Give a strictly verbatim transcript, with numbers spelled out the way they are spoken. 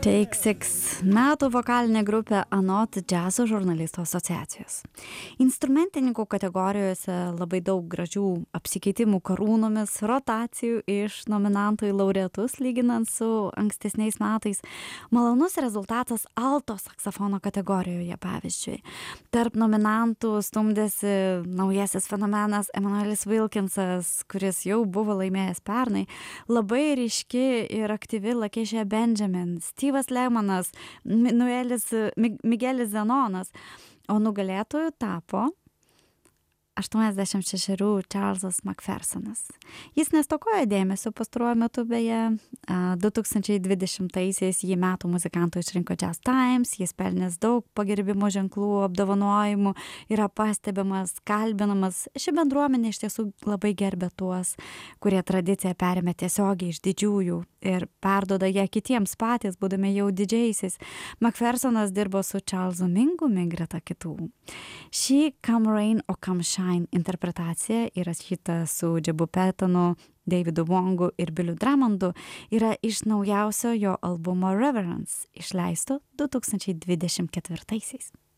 Take Six metų vokalinė grupė anot džiazo žurnalistų asociacijos. Instrumentininkų kategorijose labai daug gražių apsikeitimų karūnomis, rotacijų iš nominantų į laureatus lyginant su ankstesniais metais. Malonus rezultatas alto saksofono kategorijoje, pavyzdžiui. Tarp nominantų stumdėsi naujasis fenomenas Emanuelis Wilkinsas, kuris jau buvo laimėjęs pernai, labai ryški ir aktyvi Lakešia Benjamin, Steve'as Lemanas, Noelis, Miguelis Zenonas, o nugalėtojų tapo aštuoniasdešimt šešerių Charlesas McPhersonas. Jis nestokoja dėmesio pastaruoju metu, beje, du tūkstančiai dvidešimtaisiais jį metų muzikantų išrinko Jazz Times, jis pelnęs daug pagerbimo ženklų, apdovanojimų, yra pastebimas, kalbinamas. Ši bendruomenė iš tiesų labai gerbė tuos, kurie tradiciją perėmė tiesiogiai iš didžiųjų ir perduoda ją kitiems patys, būdami jau didžiaisiais. McPhersonas dirbo su Charlesu Mingumi greta kitų. Šį Come Rain or Come Shine interpretacija įrašyta su Džibu Petonu, Davidu Wongu ir Billiu Drummondu, yra iš naujausio jo albumo Reverence, išleisto du tūkstančiai dvidešimt ketvirtaisiais.